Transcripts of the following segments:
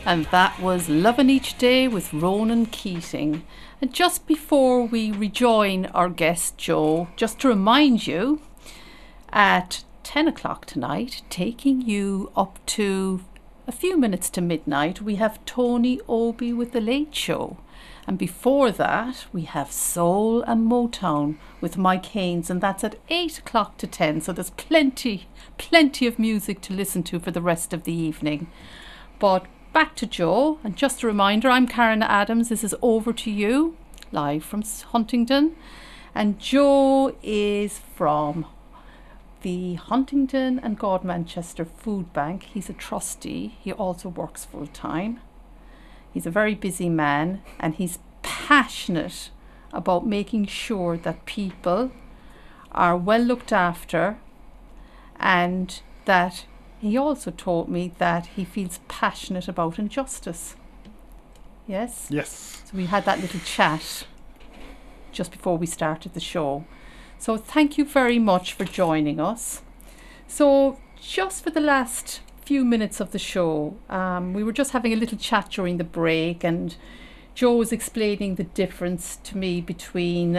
And that was Lovin' Each Day with Ronan Keating. And just before we rejoin our guest Joe, just to remind you, at 10 o'clock tonight, taking you up to a few minutes to midnight, we have Tony Obie with The Late Show. And before that, we have Soul and Motown with Mike Haynes, and that's at 8 o'clock to 10. So there's plenty of music to listen to for the rest of the evening. But back to Joe, and just a reminder, I'm Karen Adams. This is Over to You, live from Huntingdon. And Joe is from the Huntingdon and God Manchester Food Bank. He's a trustee. He also works full time. He's a very busy man, and he's passionate about making sure that people are well looked after, and that he also told me that he feels passionate about injustice. Yes? Yes. So we had that little chat just before we started the show. So thank you very much for joining us. So just for the last few minutes of the show, we were just having a little chat during the break, and Joe was explaining the difference to me between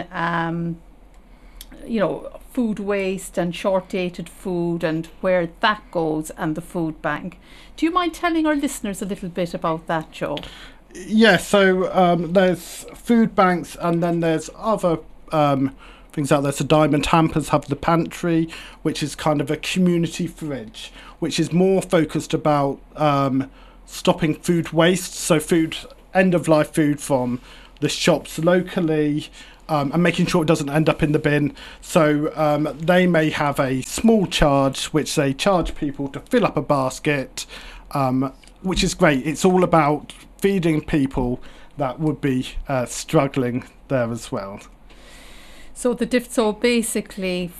food waste and short-dated food and where that goes, and the food bank. Do you mind telling our listeners a little bit about that, Joe? Yeah, so there's food banks, and then there's other things out there. So Diamond Hampers have the pantry, which is kind of a community fridge, which is more focused about stopping food waste, so end-of-life food from the shops locally, and making sure it doesn't end up in the bin. So they may have a small charge which they charge people to fill up a basket, which is great. It's all about feeding people that would be struggling there as well. So basically,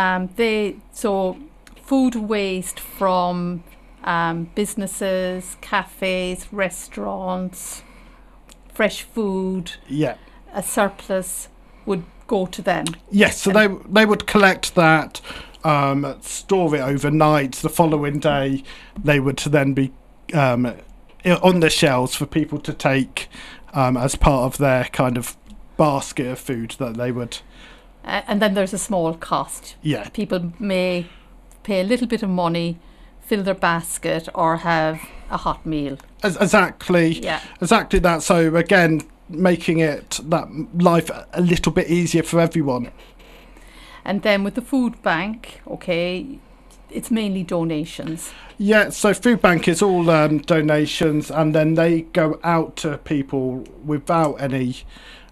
food waste from businesses, cafes, restaurants, fresh food, a surplus would go to them. Yes, so they would collect that, store it overnight. The following day, they would then be on the shelves for people to take as part of their kind of basket of food that they would. And then there's a small cost. Yeah. People may pay a little bit of money, fill their basket, or have a hot meal. Exactly. Yeah. Exactly that. So again, making it that life a little bit easier for everyone. And then with the food bank, it's mainly donations. Yeah, so food bank is all donations, and then they go out to people without any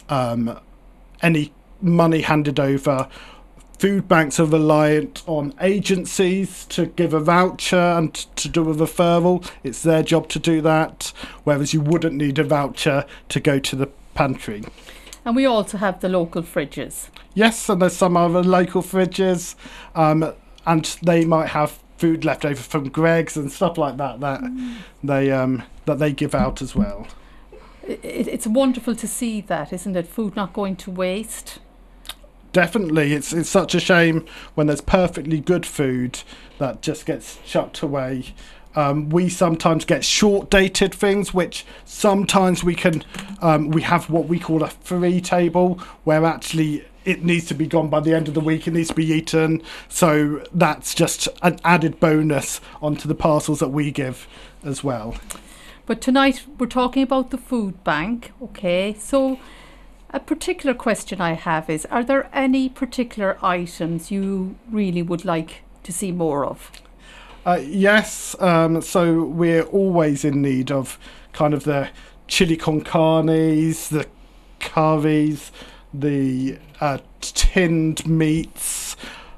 money handed over. Food banks are reliant on agencies to give a voucher and to do a referral. It's their job to do that, whereas you wouldn't need a voucher to go to the pantry. And we also have the local fridges. Yes, and there's some other local fridges, and they might have food left over from Greggs and stuff like that they give out as well. It's wonderful to see that, isn't it? Food not going to waste. Definitely, it's such a shame when there's perfectly good food that just gets chucked away. We sometimes get short-dated things, which sometimes we have what we call a free table, where actually it needs to be gone by the end of the week. It needs to be eaten. So that's just an added bonus onto the parcels that we give as well. But tonight we're talking about the food bank. So a particular question I have is, are there any particular items you really would like to see more of? Yes, so we're always in need of kind of the chili con carnes, the curries, the tinned meats.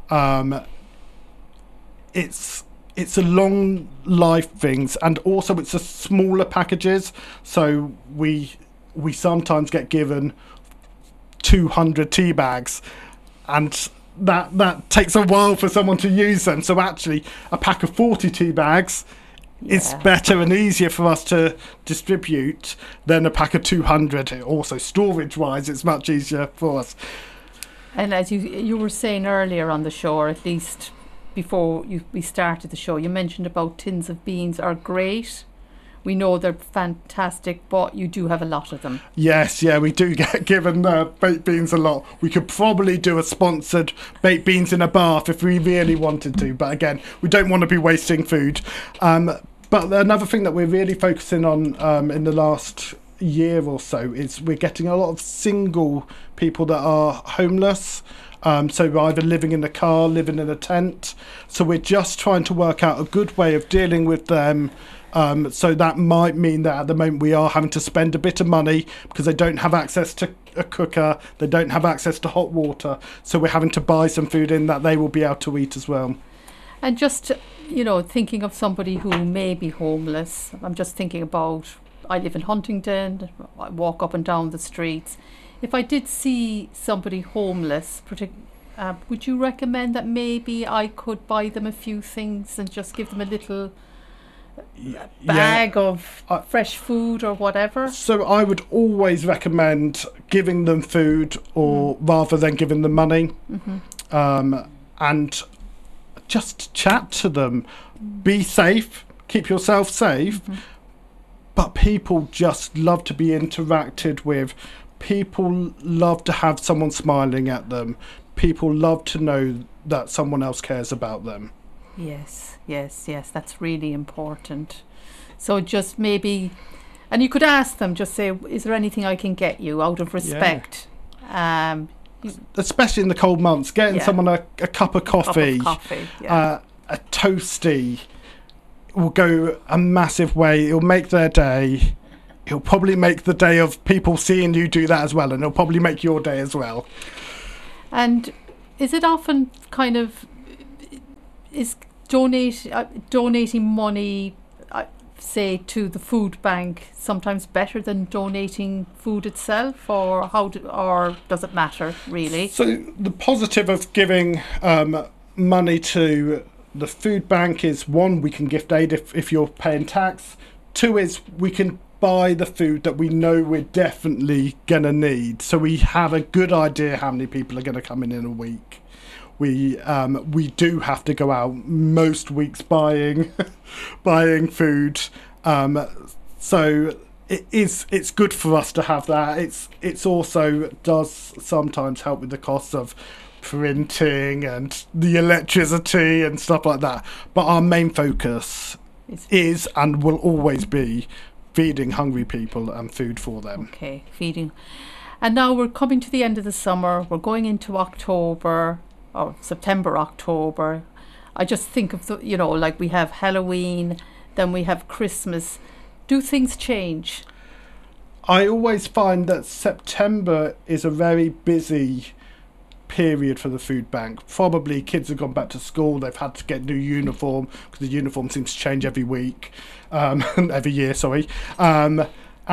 It's a long life things, and also it's a smaller packages, so we sometimes get given 200 tea bags, and that takes a while for someone to use them. So actually a pack of 40 tea bags is better and easier for us to distribute than a pack of 200. Also storage wise it's much easier for us. And as you were saying earlier on the show, or at least before we started the show, you mentioned about tins of beans are great We know they're fantastic, but you do have a lot of them. Yes, yeah, we do get given baked beans a lot. We could probably do a sponsored baked beans in a bath if we really wanted to, but again, we don't want to be wasting food. But another thing that we're really focusing on in the last year or so is we're getting a lot of single people that are homeless. So either living in a car, living in a tent. So we're just trying to work out a good way of dealing with them. So that might mean that at the moment we are having to spend a bit of money because they don't have access to a cooker, they don't have access to hot water. So we're having to buy some food in that they will be able to eat as well. And just, you know, thinking of somebody who may be homeless, I'm just thinking about, I live in Huntingdon, I walk up and down the streets. If I did see somebody homeless, would you recommend that maybe I could buy them a few things and just give them a little bag of fresh food or whatever? So I would always recommend giving them food or rather than giving them money. And just chat to them. Be safe, keep yourself safe. But people just love to be interacted with. People love to have someone smiling at them. People love to know that someone else cares about them. Yes, that's really important. So just maybe, and you could ask them, just say, is there anything I can get you out of respect? Especially in the cold months, getting someone a cup of coffee, a toasty will go a massive way. It'll make their day. It'll probably make the day of people seeing you do that as well, and it'll probably make your day as well. And is it often kind of, is donating money, say, to the food bank sometimes better than donating food itself, or or does it matter really? So the positive of giving money to the food bank is, one, we can gift aid if you're paying tax. Two is we can buy the food that we know we're definitely going to need. So we have a good idea how many people are going to come in a week. We do have to go out most weeks buying food. So it's good for us to have that. It's also does sometimes help with the costs of printing and the electricity and stuff like that. But our main focus is and will always be feeding hungry people and food for them. Okay, feeding. And now we're coming to the end of the summer. We're going into October, or September, October. I just think of like we have Halloween, then we have Christmas. Do things change? I always find that September is a very busy period for the food bank. Probably kids have gone back to school, they've had to get new uniform because the uniform seems to change every week, every year, sorry. And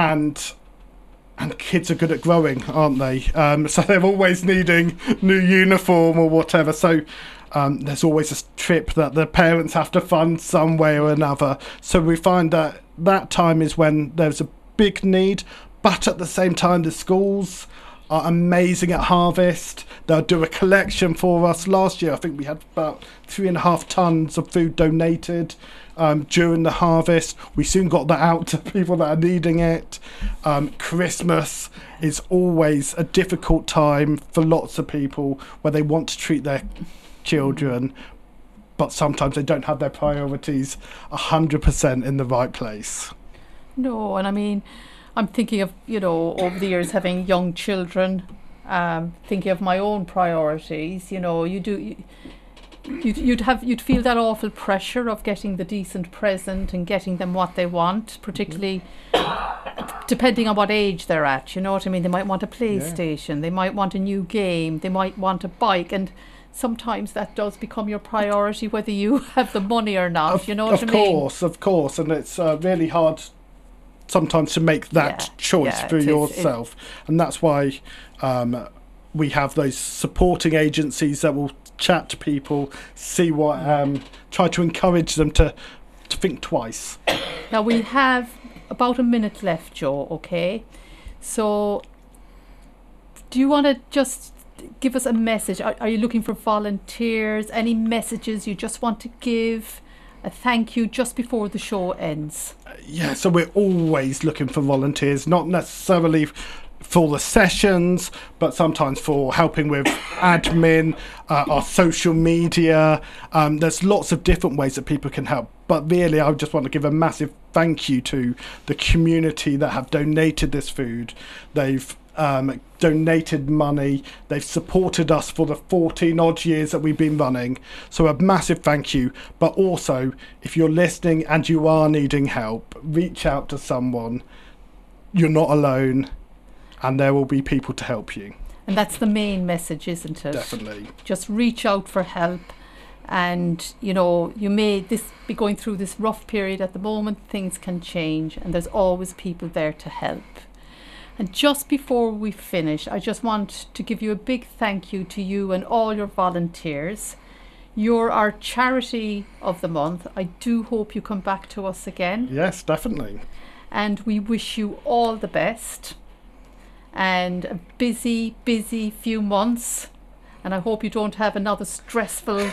kids are good at growing, aren't they? So they're always needing new uniform or whatever. So there's always a trip that the parents have to fund some way or another. So we find that time is when there's a big need, but at the same time the schools are amazing at harvest. They'll do a collection for us. Last year I think we had about 3.5 tons of food donated during the harvest. We soon got that out to people that are needing it. Christmas is always a difficult time for lots of people where they want to treat their children, but sometimes they don't have their priorities 100% in the right place. No, and I mean, I'm thinking of, over the years having young children, thinking of my own priorities. You'd feel that awful pressure of getting the decent present and getting them what they want, particularly depending on what age they're at. You know what I mean? They might want a PlayStation, they might want a new game, they might want a bike, and sometimes that does become your priority whether you have the money or not. You know what I mean? Of course, and it's really hard sometimes to make that choice for yourself, and that's why we have those supporting agencies that will chat to people, see what try to encourage them to think twice. Now we have about a minute left, Joe. Okay, so do you want to just give us a message? Are you looking for volunteers? Any messages you just want to give? a thank you just before the show ends? Yeah, so we're always looking for volunteers, not necessarily for the sessions, but sometimes for helping with admin, our social media. There's lots of different ways that people can help. But really, I just want to give a massive thank you to the community that have donated this food. They've donated money. They've supported us for the 14 odd years that we've been running. So a massive thank you. But also, if you're listening and you are needing help, reach out to someone. You're not alone, and there will be people to help you. And that's the main message, isn't it? Definitely. Just reach out for help. And, you know, you may be going through this rough period at the moment. Things can change, and there's always people there to help. And just before we finish, I just want to give you a big thank you to you and all your volunteers. You're our charity of the month. I do hope you come back to us again. Yes, definitely. And we wish you all the best. And a busy few months. And I hope you don't have another stressful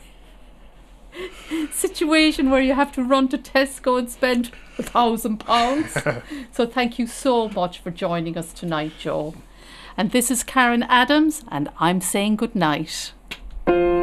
situation where you have to run to Tesco and spend £1,000. So thank you so much for joining us tonight, Joe. And this is Karen Adams, and I'm saying good night.